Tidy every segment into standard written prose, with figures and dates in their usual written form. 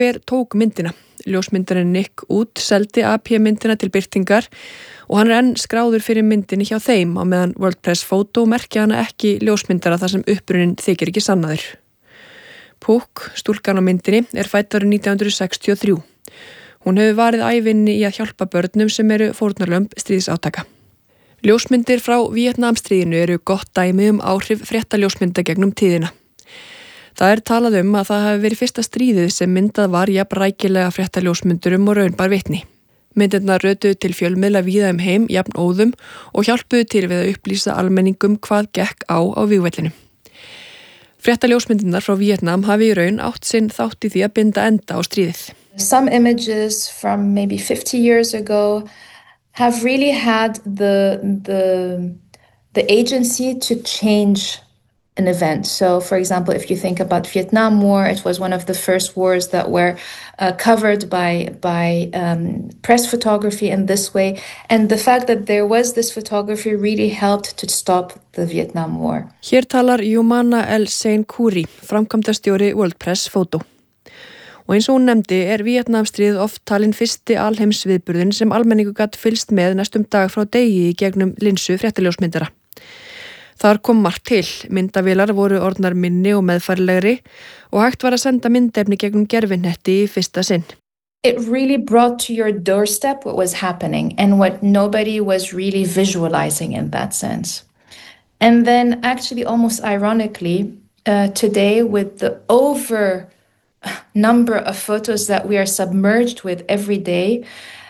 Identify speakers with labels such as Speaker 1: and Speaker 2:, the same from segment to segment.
Speaker 1: Hver tók myndina? Ljósmyndarinn Nick Wood seldi AP myndina til birtingar og hann enn skráður fyrir myndinni hjá þeim á meðan WordPress Photo merkja hana ekki ljósmyndara þar sem upprunnin þykir ekki sannaður. Puck, stúlkan á myndinni, fædd árið 1963. Hún hefur varið ævinni í að hjálpa börnum sem eru fórnarlömb stríðsátaka. Ljósmyndir frá Víetnamstríðinu eru gott dæmi áhrif fréttaljósmynda gegnum tíðina. Það talað að það hafi verið fyrsta stríðið sem myndað var jafn rækilega fréttaljósmyndurum og raunbar vitni. Myndirnar rötuðu til fjölmiðla víða heim jafn óðum og hjálpuðu til við að upplýsa almenningum hvað gekk á vígvellinu. Fréttaljósmyndirnar frá Víetnam hafi í raun átt sinn þátt í því að binda enda á stríðið.
Speaker 2: Some images from maybe 50 years ago have really had the agency to change an event. So, for example, if you think about Vietnam War, it was one of the first wars that were covered by press photography in this way. And the fact that there was this photography really helped to stop the Vietnam War.
Speaker 1: Hér talar Yumana El Seyn-Khoury, framkvæmdastjóri WordPress Photo. Og eins og hún nefndi Víetnamstríð oft talin fyrsti alheimsviðburðin sem almenningu gat fylgst með næstum dag frá degi í gegnum linsu fréttaljósmyndara. Þar kom margt til. Myndavélar voru orðnar minni og meðfærilegri og hægt var að senda myndefni gegnum gervinetti í fyrsta sinn.
Speaker 2: It really brought to your doorstep what was happening and what nobody was really visualizing in that sense. And then actually almost ironically, today with the over number of photos that we are submerged with every day,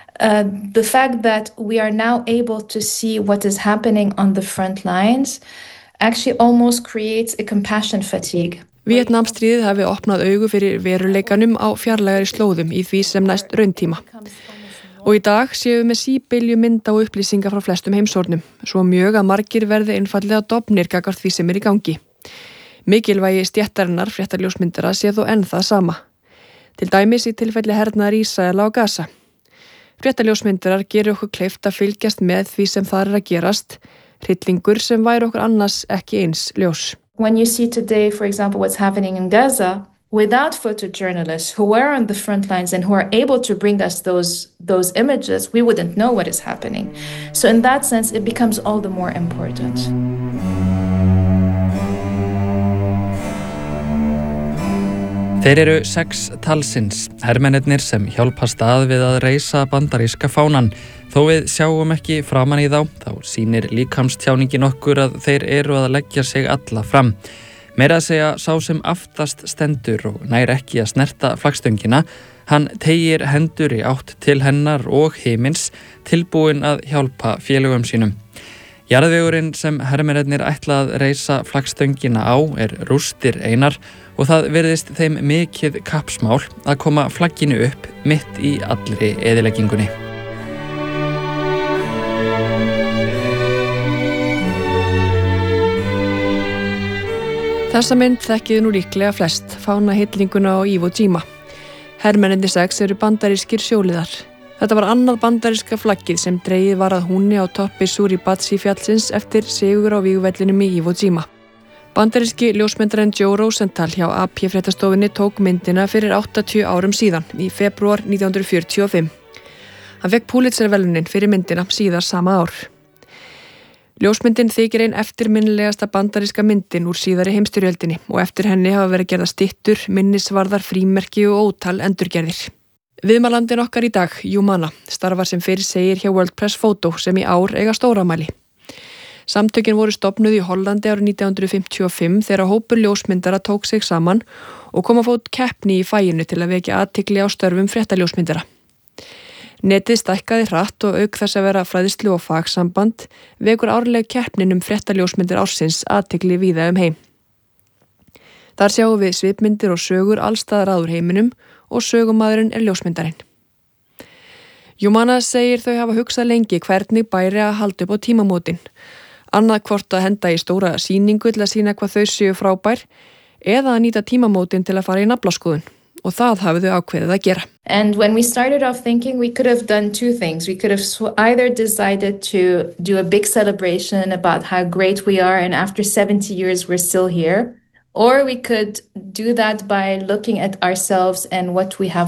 Speaker 2: the fact that we are now able to see what is happening on the front lines actually almost creates a compassion fatigue.
Speaker 1: Víetnamstríðið hafi opnað augu fyrir veruleikanum á fjarlægari slóðum í því sem næst rauntíma. Og í dag séu með síbylju mynda og upplýsinga frá flestum heimshornum, svo mjög að margir verði einfallega dofnir gagnvart því sem í gangi. Mikilvægi stéttarinnar fréttaljósmyndara sé þó enn það sama. Til dæmis í tilfelli hernaðar Ísraela og Gaza. Fréttaljósmyndarar gerir okkur kleift að fylgjast með því sem það að gerast, hryllingur sem væri okkur annars ekki eins ljós.
Speaker 2: When you see today, for example, what's happening in Gaza, without photojournalists who were on the front lines and who are able to bring us those images, we wouldn't know what is happening. So in that sense, it becomes all the more important.
Speaker 3: Þeir eru 6 talsins, hermennirnir sem hjálpast við að reisa bandaríska fánan. Þó við sjáum ekki framan í þá sýnir líkamstjáningin okkur að þeir eru að leggja sig alla fram. Meira að segja sá sem aftast stendur og nær ekki að snerta flaggstöngina, hann teygir hendur í átt til hennar og himins, tilbúinn að hjálpa félögum sínum. Jarðvegurinn sem hermennirnir ætla að reisa flaggstöngina á rústir einar og það virðist þeim mikið kappsmál að koma flagginu upp mitt í allri eyðileggingunni.
Speaker 1: Þessa mynd þekkið nú líklega flest, fánahillinguna á Iwo Jima. Hermennirnir 6 eru bandarískir sjóliðar. Þetta var annað bandaríska flaggið sem dregið var að húni á toppi Suribachi fjallsins eftir sigur á vígvellinum í Iwo Jima. Bandaríski ljósmyndarinn Joe Rosenthal hjá AP fréttastofunni tók myndina fyrir 80 árum síðan, í febrúar 1945. Hann fékk Pulitzer-verðlaunin fyrir myndina síðar sama ár. Ljósmyndin þykir ein eftirminnilegasta bandaríska myndin úr síðari heimsstyrjöldinni og eftir henni hafa verið gerðar styttur, minnisvarðar, frímerki og ótal endurgerðir. Viðmælandinn okkar í dag, Yumana, starfar sem fyrir segir hjá WordPress Photo sem í ár eiga stóramæli. Samtökin voru stofnuð í Hollandi árið 1955 þegar hópur ljósmyndara tók sig saman og kom að fót keppni í faginu til að vekja athygli á störfum fréttaljósmyndara. Netið stækkaði hratt og auk þess að vera fræðslu og fagsamband vekur árleg keppnin fréttaljósmyndir ársins athygli víða heim. Þar sjáum við svipmyndir og sögur allstaðar að úr heiminum og sögumaðurinn ljósmyndarinn. Yumana segir þau hafa hugsað lengi hvernig bæri að halda upp á tímamótin. Annað hvort að henda í stóra sýningu til að sýna hvað þau séu frábær eða að nýta tímamótin til að fara í naflaskoðun. Og það hafið þau ákveðið að gera.
Speaker 2: And when we started off thinking, we could have done two things. We could have either decided to do a big celebration about how great we are and after 70 years we're still here. Or we could do that by looking at ourselves and what we have